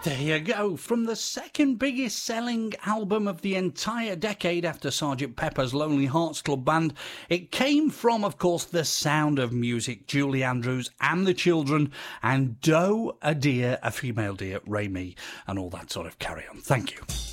There you go. From the second biggest selling album of the entire decade after Sgt. Pepper's Lonely Hearts Club Band, it came from, of course, The Sound of Music, Julie Andrews and the Children, and Doe, a deer, a female deer, Ray Me, and all that sort of carry on. Thank you.